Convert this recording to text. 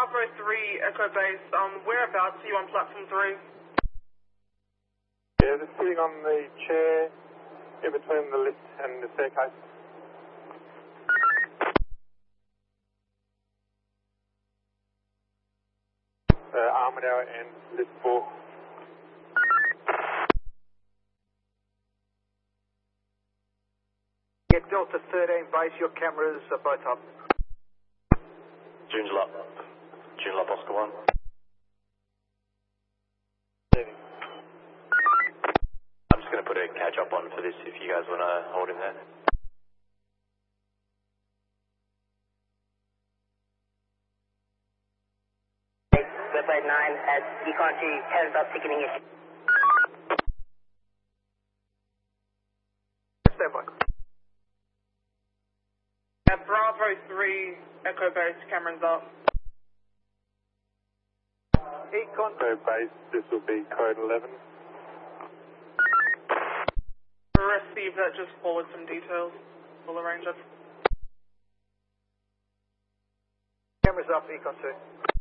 Bravo 3 Echo Base, whereabouts are you on platform 3? Yeah, just sitting on the chair in between the lift and the staircase. Armadale and lift 4. Get Delta 13 base, your cameras are both up. Joondalup Oscar 1. I'm just going to put a catch up on for this if you guys want to hold in there. Website 9 at Econ 2 has about ticketing issue. Stand by. Bravo 3 Echo Base, cameras up. Econ. So base, this will be code 11. Receive that, just forward some details. We'll arrange it. Cameras up, Econ 2.